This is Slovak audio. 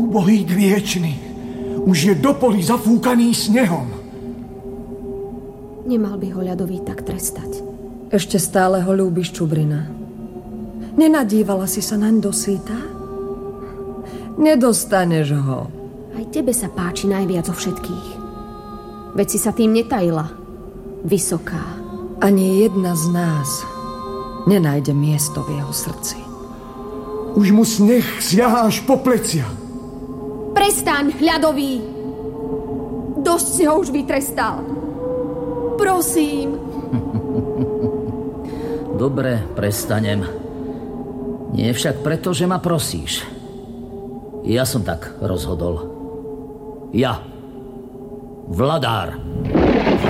Úbohý kviečny už je do polí zafúkaný snehom. Nemal by ho ľadový tak trestať. Ešte stále ho ľúbiš, Čubrina. Nenadívala si sa naň dosýta? Nedostaneš ho. Aj tebe sa páči najviac zo všetkých. Veď si sa tým netajila. Vysoká. Ani jedna z nás nenájde miesto v jeho srdci. Už mu sneh siahá až po plecia. Prestaň, ľadový! Dosť si ho už vytrestal. Prosím. Dobre, prestanem. Nie však preto, že ma prosíš. Ja som tak rozhodol. Ja, Vladár.